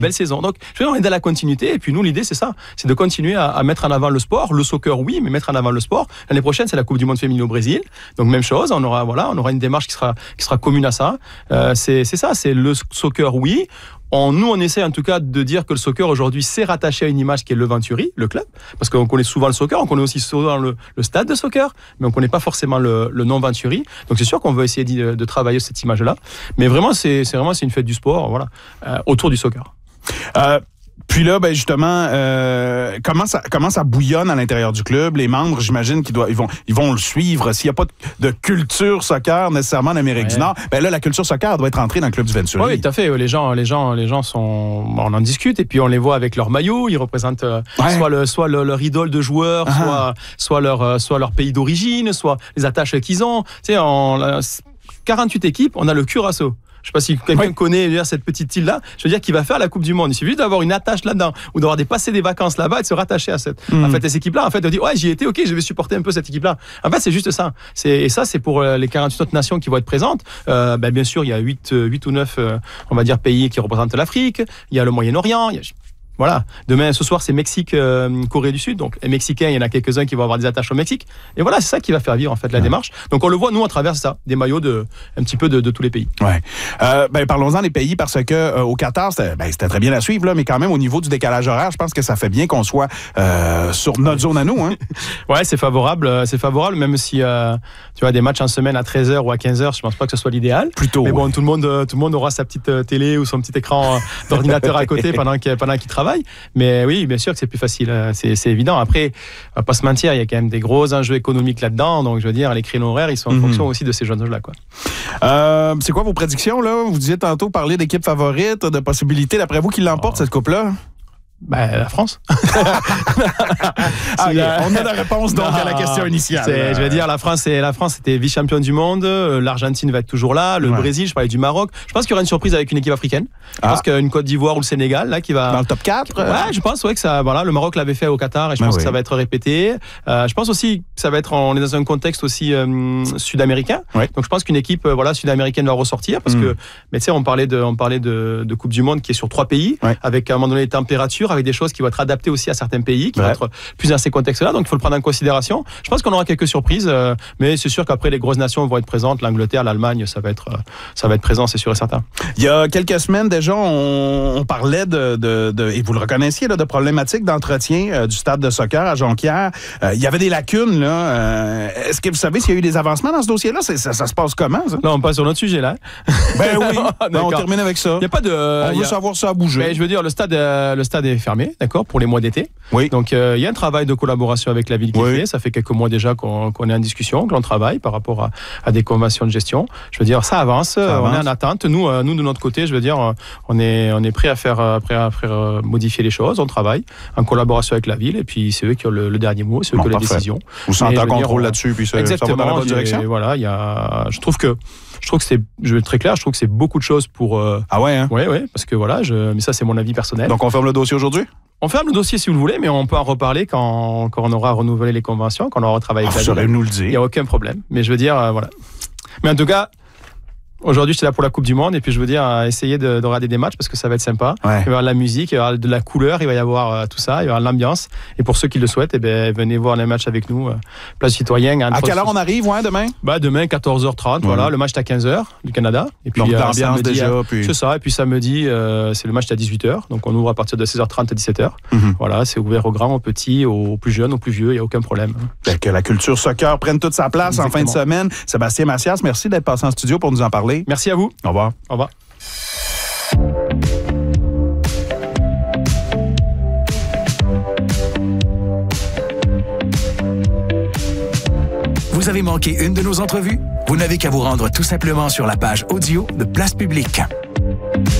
belle saison. Donc, je veux dire, on est dans la continuité. Et puis nous, l'idée, c'est ça. C'est de continuer à mettre en avant le sport. Le soccer, oui, mais mettre en avant le sport. L'année prochaine, c'est la Coupe du Monde féminine au Brésil. Donc, même chose. On aura une démarche qui sera commune à ça. C'est ça. C'est le soccer, oui. Nous, on essaie en tout cas de dire que le soccer aujourd'hui s'est rattaché à une image qui est le Venturi, le club, parce qu'on connaît souvent le soccer, on connaît aussi souvent le stade de soccer, mais on connaît pas forcément le nom Venturi. Donc c'est sûr qu'on veut essayer de travailler cette image-là, mais vraiment c'est une fête du sport, voilà, autour du soccer. Puis là, ben justement, comment ça bouillonne à l'intérieur du club? Les membres, j'imagine qu'ils vont le suivre. S'il n'y a pas de culture soccer nécessairement en Amérique du Nord, ben là, la culture soccer doit être entrée dans le club du Venturi. Oui, tout à fait. Les gens sont, on en discute et puis on les voit avec leur maillot. Ils représentent soit leur idole de joueur, soit leur pays d'origine, soit les attaches qu'ils ont. Tu sais, 48 équipes, on a le Curaçao. Je sais pas si quelqu'un connaît cette petite île-là. Je veux dire qu'il va faire la Coupe du Monde. Il suffit juste d'avoir une attache là-dedans ou d'avoir passer des vacances là-bas et de se rattacher à cette équipe-là. En fait, on dit j'y étais, ok, je vais supporter un peu cette équipe-là. En fait, c'est juste ça. Et ça, c'est pour les 48 autres nations qui vont être présentes. Bien sûr, il y a 8 ou 9, on va dire, pays qui représentent l'Afrique. Il y a le Moyen-Orient. Voilà. Demain, ce soir, c'est Mexique, Corée du Sud. Donc, les Mexicains, il y en a quelques-uns qui vont avoir des attaches au Mexique. Et voilà, c'est ça qui va faire vivre, en fait, la démarche. Donc, on le voit, nous, à travers ça, des maillots un petit peu de tous les pays. Ouais. Parlons-en des pays parce que au Qatar, c'était très bien à suivre, là, mais quand même, au niveau du décalage horaire, je pense que ça fait bien qu'on soit sur notre zone à nous, hein. Ouais, c'est favorable, même si, tu vois, des matchs en semaine à 13h ou à 15h, je pense pas que ce soit l'idéal. Plutôt. Mais bon, tout le monde aura sa petite télé ou son petit écran d'ordinateur à côté pendant qu'il travaille. Mais oui, bien sûr que c'est plus facile, c'est évident. Après, on va pas se mentir, il y a quand même des gros enjeux économiques là-dedans. Donc, je veux dire, les créneaux horaires, ils sont en fonction aussi de ces jeunes enjeux-là, quoi. C'est quoi vos prédictions, là? Vous disiez tantôt parler d'équipe favorite, de possibilités. D'après vous, qui l'emporte, cette coupe-là? La France. On a la réponse donc à la question initiale. Je vais dire, la France était vice-championne du monde. L'Argentine va être toujours là. Le Brésil, je parlais du Maroc. Je pense qu'il y aura une surprise avec une équipe africaine. Je pense qu'une Côte d'Ivoire ou le Sénégal là qui va dans le top 4. Ouais, je pense que ça. Voilà, le Maroc l'avait fait au Qatar et je pense que ça va être répété. Je pense aussi que ça va être. On est dans un contexte aussi sud-américain. Donc je pense qu'une équipe sud-américaine va ressortir parce que. Mais tu sais, on parlait de Coupe du Monde qui est sur 3 pays avec à un moment donné les températures, avec des choses qui vont être adaptées aussi à certains pays, qui vont être plus dans ces contextes-là. Donc, il faut le prendre en considération. Je pense qu'on aura quelques surprises, mais c'est sûr qu'après, les grosses nations vont être présentes. L'Angleterre, l'Allemagne, ça va être présent, c'est sûr et certain. Il y a quelques semaines, déjà, on parlait et vous le reconnaissiez, là, de problématiques d'entretien du stade de soccer à Jonquière. Il y avait des lacunes, là. Est-ce que vous savez s'il y a eu des avancements dans ce dossier-là? Ça se passe comment, ça? Non, on passe sur notre sujet, là. Ben oui. On termine avec ça. Il y a pas de... On veut savoir ça a bougé. Ben, je veux dire, le stade est fermé, d'accord, pour les mois d'été. Oui. Donc, il y a un travail de collaboration avec la ville qui est fait. Ça fait quelques mois déjà qu'on est en discussion, que l'on travaille par rapport à des conventions de gestion. Je veux dire, ça avance. On est en attente. Nous, de notre côté, je veux dire, on est prêt à faire modifier les choses. On travaille en collaboration avec la ville et puis c'est eux qui ont le dernier mot, c'est eux qui ont les décisions. Vous sentez en contrôle là-dessus, puis ça va dans la bonne direction? Voilà, je trouve que c'est, je vais être très clair, je trouve que c'est beaucoup de choses pour... Ah ouais, hein? Ouais, parce que voilà, mais ça c'est mon avis personnel. Donc on ferme le dossier aujourd'hui? On ferme le dossier si vous le voulez, mais on peut en reparler quand on aura renouvelé les conventions, quand on aura travaillé avec la ville. Nous le dire. Il n'y a aucun problème. Mais je veux dire, voilà. Mais en tout cas, aujourd'hui, j'étais là pour la Coupe du Monde et puis je veux dire, essayer de regarder des matchs parce que ça va être sympa. Il va y avoir de la musique, il va y avoir de la couleur, il va y avoir tout ça, il va y avoir de l'ambiance. Et pour ceux qui le souhaitent, venez voir les matchs avec nous, Place Citoyen. À quelle heure on arrive, demain? Demain, 14h30, voilà. Le match est à 15h du Canada. Et puis, donc, l'ambiance samedi, déjà. Puis... C'est ça. Et puis samedi, c'est le match à 18h. Donc on ouvre à partir de 16h30 à 17h. Voilà, c'est ouvert aux grands, aux petits, aux plus jeunes, aux plus vieux, il n'y a aucun problème. Que la culture soccer prenne toute sa place en fin de semaine. Sébastien Macias, merci d'être passé en studio pour nous en parler. Merci à vous. Au revoir. Au revoir. Vous avez manqué une de nos entrevues? Vous n'avez qu'à vous rendre tout simplement sur la page audio de Place Publique.